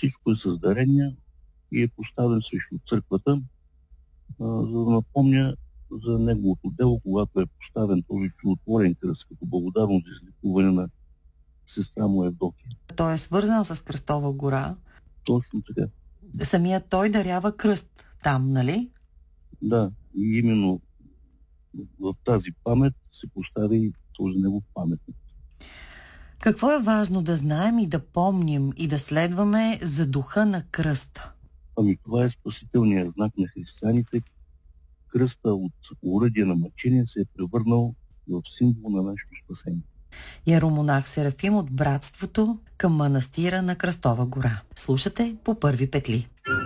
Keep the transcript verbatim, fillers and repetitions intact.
Всичко е с дарения и е поставен срещу църквата, а, за да напомня за неговото дело, когато е поставен този чудотворен кръст като благодарност за излекуване на сестра му Евдокия. Той е свързан с Кръстова гора. Точно така. Самият той дарява кръст там, нали? Да, и именно в тази памет се постави този негов паметник. Какво е важно да знаем и да помним и да следваме за духа на кръста? Ами това е спасителният знак на християните. Кръста от оръдие на мъчение се е превърнал в символ на нашето спасение. Иеромонах Серафим от братството към манастира на Кръстова гора. Слушате по Първи петли.